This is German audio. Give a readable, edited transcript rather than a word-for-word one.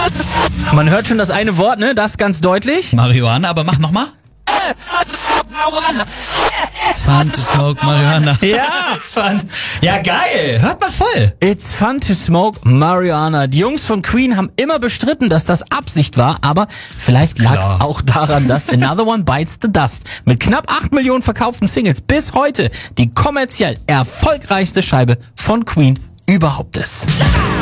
Man hört schon das eine Wort, ne? Das ganz deutlich. Marihuana, aber mach nochmal. It's fun to smoke Marihuana. Ja. It's fun. Ja, geil. Hört mal voll. It's fun to smoke marijuana. Die Jungs von Queen haben immer bestritten, dass das Absicht war, aber vielleicht lag es auch daran, dass Another One Bites the Dust mit knapp 8 Millionen verkauften Singles bis heute die kommerziell erfolgreichste Scheibe von Queen überhaupt ist.